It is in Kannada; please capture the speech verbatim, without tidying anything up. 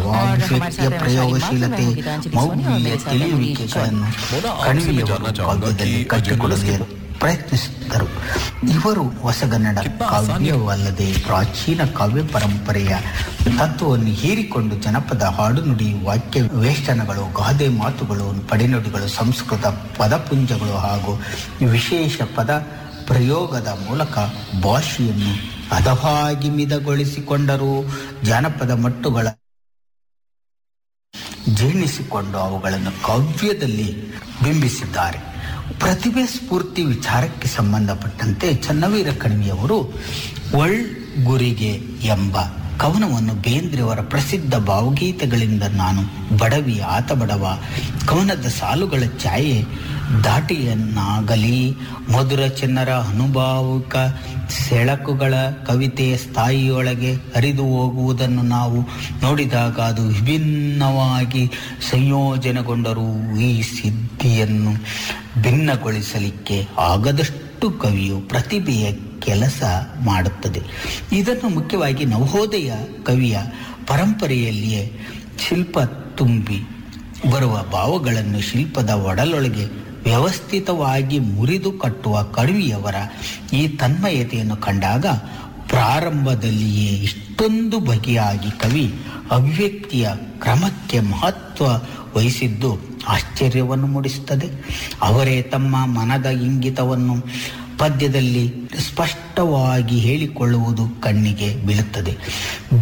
ಭಾವಾಭಿವ್ಯಕ್ತಿಯ ಪ್ರಯೋಗಶೀಲತೆ, ಮೌಲ್ಯ ತಿಳಿಯುವಿಕೆಗಳನ್ನು ಕಣಿವೆಯವರು ಕಾವ್ಯದಲ್ಲಿ ಕಟ್ಟಿಕೊಳ್ಳಲು ಪ್ರಯತ್ನಿಸಿದ್ದರು. ಇವರು ಹೊಸಗನ್ನಡ ಕಾವ್ಯವಲ್ಲದೆ ಪ್ರಾಚೀನ ಕಾವ್ಯ ಪರಂಪರೆಯ ತತ್ವವನ್ನು ಹೀರಿಕೊಂಡು ಜನಪದ ಹಾಡುನುಡಿ, ವಾಕ್ಯ ವೇಷ್ಟನಗಳು, ಗಾದೆ ಮಾತುಗಳು, ಪಡೆನುಡಿಗಳು, ಸಂಸ್ಕೃತ ಪದಪುಂಜಗಳು ಹಾಗೂ ವಿಶೇಷ ಪದ ಪ್ರಯೋಗದ ಮೂಲಕ ಭಾಷೆಯನ್ನು ಹದವಾಗಿ ಮಿದಗೊಳಿಸಿಕೊಂಡರು. ಜಾನಪದ ಮಟ್ಟುಗಳ ಜೀರ್ಣಿಸಿಕೊಂಡು ಅವುಗಳನ್ನು ಕಾವ್ಯದಲ್ಲಿ ಬಿಂಬಿಸಿದ್ದಾರೆ. ಪ್ರತಿಭೆ ಸ್ಫೂರ್ತಿ ವಿಚಾರಕ್ಕೆ ಸಂಬಂಧಪಟ್ಟಂತೆ ಚನ್ನವೀರ ಕಣಿವೆಯವರು ಒಳ್ಗುರಿಗೆ ಎಂಬ ಕವನವನ್ನು ಬೇಂದ್ರೆಯವರ ಪ್ರಸಿದ್ಧ ಭಾವಗೀತೆಗಳಿಂದ ನಾನು ಬಡವಿ ಆತ ಬಡವ ಕವನದ ಸಾಲುಗಳ ಛಾಯೆ ದಾಟಿಯನ್ನಾಗಲಿ ಮಧುರ ಚೆನ್ನರ ಅನುಭಾವಿಕ ಸೆಳಕುಗಳ ಕವಿತೆಯ ಸ್ಥಾಯಿಯೊಳಗೆ ಹರಿದು ಹೋಗುವುದನ್ನು ನಾವು ನೋಡಿದಾಗ ಅದು ವಿಭಿನ್ನವಾಗಿ ಸಂಯೋಜನೆಗೊಂಡರೂ ಈ ಸಿದ್ಧಿಯನ್ನು ಭಿನ್ನಗೊಳಿಸಲಿಕ್ಕೆ ಆಗದಷ್ಟು ಕವಿಯು ಪ್ರತಿಭೆಯ ಕೆಲಸ ಮಾಡುತ್ತದೆ. ಇದನ್ನು ಮುಖ್ಯವಾಗಿ ನವೋದಯ ಕವಿಯ ಪರಂಪರೆಯಲ್ಲಿಯೇ ಶಿಲ್ಪ ತುಂಬಿ ಬರುವ ಭಾವಗಳನ್ನು ಶಿಲ್ಪದ ಒಡಲೊಳಗೆ ವ್ಯವಸ್ಥಿತವಾಗಿ ಮುರಿದು ಕಟ್ಟುವ ಕಣಿವೆಯವರ ಈ ತನ್ಮಯತೆಯನ್ನು ಕಂಡಾಗ ಪ್ರಾರಂಭದಲ್ಲಿಯೇ ಇಷ್ಟೊಂದು ಬಗೆಯಾಗಿ ಕವಿ ಅಭಿವ್ಯಕ್ತಿಯ ಕ್ರಮಕ್ಕೆ ಮಹತ್ವ ವಹಿಸಿದ್ದು ಆಶ್ಚರ್ಯವನ್ನು ಮೂಡಿಸುತ್ತದೆ. ಅವರೇ ತಮ್ಮ ಮನದ ಇಂಗಿತವನ್ನು ಪದ್ಯದಲ್ಲಿ ಸ್ಪಷ್ಟವಾಗಿ ಹೇಳಿಕೊಳ್ಳುವುದು ಕಣ್ಣಿಗೆ ಬೀಳುತ್ತದೆ.